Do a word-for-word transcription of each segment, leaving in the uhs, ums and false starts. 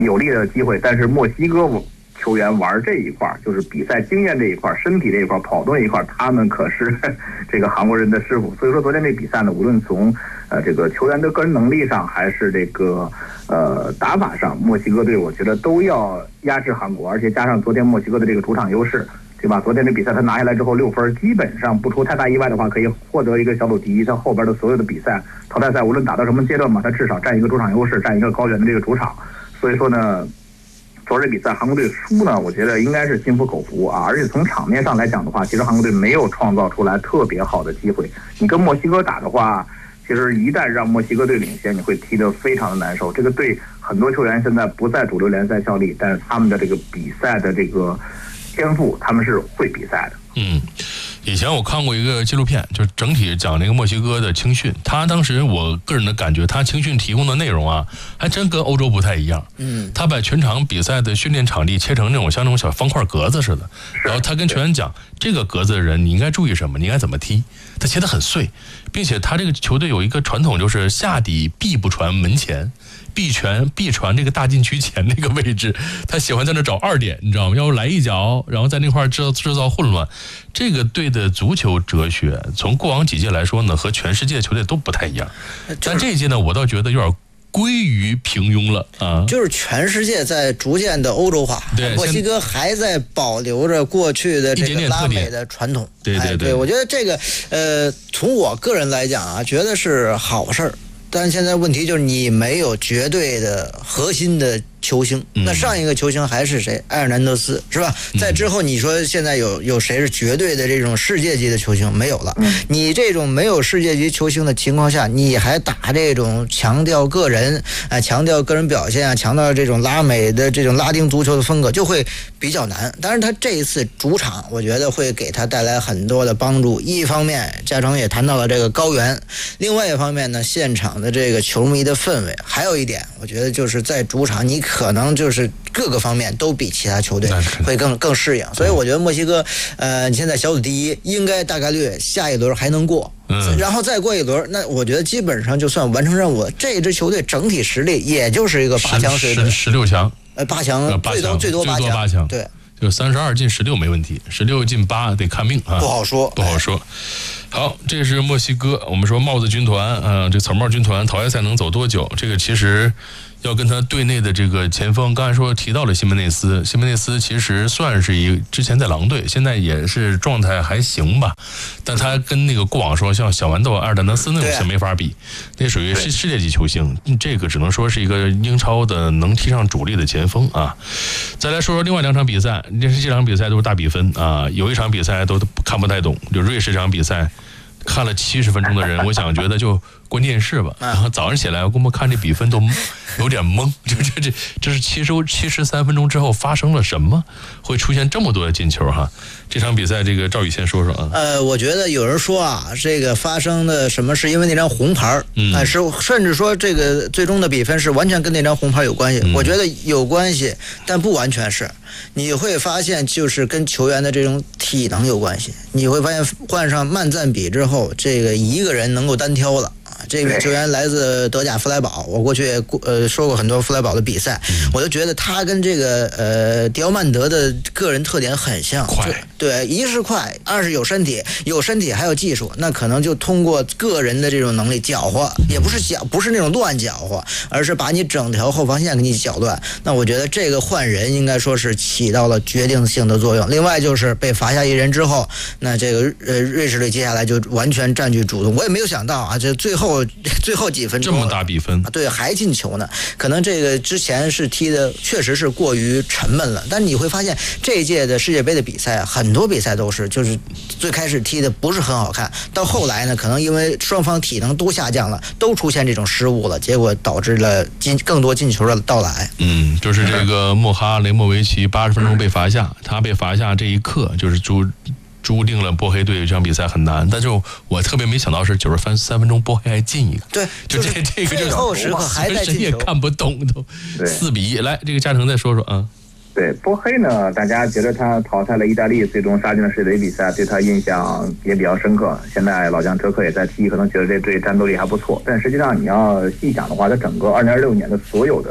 有利的机会，但是墨西哥球员玩这一块，就是比赛经验这一块、身体这一块、跑动这一块，他们可是这个韩国人的师傅。所以说，昨天这比赛呢，无论从呃这个球员的个人能力上，还是这个呃打法上，墨西哥队我觉得都要压制韩国，而且加上昨天墨西哥的这个主场优势，对吧？昨天这比赛他拿下来之后六分，基本上不出太大意外的话，可以获得一个小组第一。他后边的所有的比赛淘汰赛，无论打到什么阶段嘛，他至少占一个主场优势，占一个高原的这个主场。所以说呢，昨儿这比赛韩国队输呢，我觉得应该是心服口服啊。而且从场面上来讲的话，其实韩国队没有创造出来特别好的机会。你跟墨西哥打的话，其实一旦让墨西哥队领先，你会踢得非常的难受。这个队很多球员现在不在主流联赛效力，但是他们的这个比赛的这个天赋，他们是会比赛的。 嗯，以前我看过一个纪录片，就是整体讲那个墨西哥的青训，他当时我个人的感觉，他青训提供的内容啊，还真跟欧洲不太一样。嗯，他把全场比赛的训练场地切成那种像那种小方块格子似的，然后他跟球员讲，这个格子的人你应该注意什么，你应该怎么踢，他切得很碎，并且他这个球队有一个传统，就是下底必不传门前。必传必传这个大禁区前那个位置，他喜欢在那找二点，你知道吗？要来一脚，然后在那块制造制造混乱。这个队的足球哲学，从过往几届来说呢，和全世界球队都不太一样。但这一届呢，我倒觉得有点归于平庸了啊！ 就是全世界在逐渐的欧洲化，墨西哥还在保留着过去的这个拉美的传统。 对对 对, 对，我觉得这个呃，从我个人来讲啊，觉得是好事儿。但是现在问题就是你没有绝对的核心的球星，那上一个球星还是谁？埃尔南德斯是吧？在之后你说现在有有谁是绝对的这种世界级的球星？没有了。你这种没有世界级球星的情况下，你还打这种强调个人啊，强调个人表现啊，强调这种拉美的这种拉丁足球的风格，就会比较难。当然他这一次主场，我觉得会给他带来很多的帮助。一方面，嘉诚也谈到了这个高原；另外一方面呢，现场的这个球迷的氛围。还有一点，我觉得就是在主场，你可能就是各个方面都比其他球队会更更适应。所以我觉得墨西哥，呃，现在小组第一，应该大概率下一轮还能过。嗯，然后再过一轮，那我觉得基本上就算完成任务了。这支球队整体实力也就是一个八强水准， 十六强， 呃，八强最多最多八强， 八强， 对， 就三十二进十六没问题，十六进八得看命啊， 不好说， 不好说。好，这是墨西哥，我们说帽子军团，嗯、呃，这草帽军团淘汰赛能走多久？这个其实要跟他队内的这个前锋，刚才说提到了西门内斯，西门内斯其实算是一之前在狼队，现在也是状态还行吧，但他跟那个过往说像小豌豆阿尔丹德斯那种型没法比，那属于世世界级球星，这个只能说是一个英超的能踢上主力的前锋啊。再来说说另外两场比赛，这这两场比赛都是大比分啊，有一场比赛都看不太懂，就瑞士这场比赛。看了七十分钟的人，我想觉得就关电视吧。然后早上起来，我给我们看这比分都有点懵，就这这这是七十七十三分钟之后发生了什么，会出现这么多的进球哈？这场比赛，这个赵宇先说说啊。 呃，我觉得有人说啊，这个发生的什么是因为那张红牌，嗯，呃、是甚至说这个最终的比分是完全跟那张红牌有关系。嗯、我觉得有关系，但不完全是。你会发现，就是跟球员的这种体能有关系。你会发现，换上曼赞比之后，这个一个人能够单挑了。这个球员来自德甲弗莱堡，我过去呃说过很多弗莱堡的比赛，我就觉得他跟这个呃迪奥曼德的个人特点很像， 快， 对，一是快，二是有身体，有身体还有技术，那可能就通过个人的这种能力搅和，也不是搅，不是那种乱搅和，而是把你整条后防线给你搅乱。那我觉得这个换人应该说是起到了决定性的作用。另外就是被罚下一人之后，那这个呃瑞士队接下来就完全占据主动。我也没有想到啊，这最后。最后几分钟这么大比分， 对，还进球呢。可能这个之前是踢的确实是过于沉闷了，但你会发现这一届的世界杯的比赛，很多比赛都是就是最开始踢的不是很好看，到后来呢，可能因为双方体能都下降了，都出现这种失误了，结果导致了进更多进球的到来。 嗯，就是这个莫哈雷莫维奇八十分钟被罚下，他被罚下这一刻就是注。注定了波黑队这场比赛很难，但是我特别没想到是九十三分钟波黑还进一个， 对， 就这这个最后时刻还在进球， 也看不懂都四比一。来，这个嘉诚再说说啊。 对，波黑呢，大家觉得他淘汰了意大利，最终杀进了世界杯比赛，对他印象也比较深刻。现在老将哲科也在踢，可能觉得这队战斗力还不错，但实际上你要细想的话，他整个二零二六年的所有的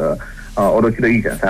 呃欧洲区的预选赛。